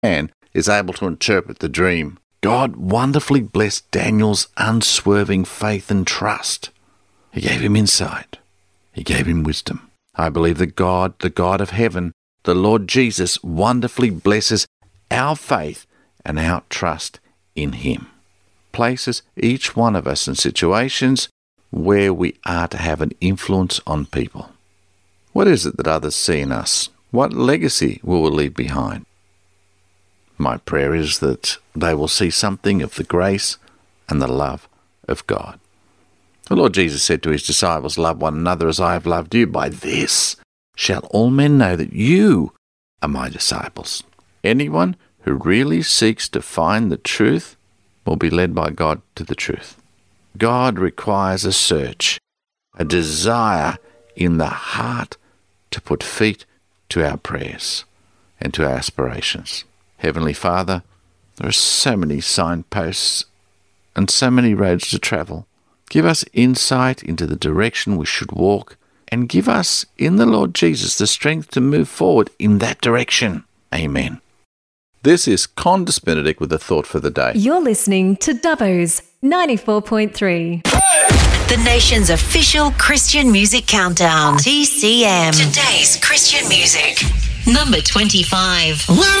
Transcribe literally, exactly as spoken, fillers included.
man is able to interpret the dream. God wonderfully blessed Daniel's unswerving faith and trust. He gave him insight. He gave him wisdom. I believe that God, the God of heaven, the Lord Jesus, wonderfully blesses our faith and our trust in him. Places each one of us in situations where we are to have an influence on people. What is it that others see in us? What legacy will we leave behind? My prayer is that they will see something of the grace and the love of God. The Lord Jesus said to his disciples, "Love one another as I have loved you. By this shall all men know that you are my disciples." Anyone who really seeks to find the truth will be led by God to the truth. God requires a search, a desire in the heart to put feet to our prayers and to our aspirations. Heavenly Father, there are so many signposts and so many roads to travel. Give us insight into the direction we should walk, and give us, in the Lord Jesus, the strength to move forward in that direction. Amen. This is Condis Benedict with a thought for the day. You're listening to Dubbo's ninety-four point three. The nation's official Christian music countdown. T C M. Today's Christian music. Number twenty-five.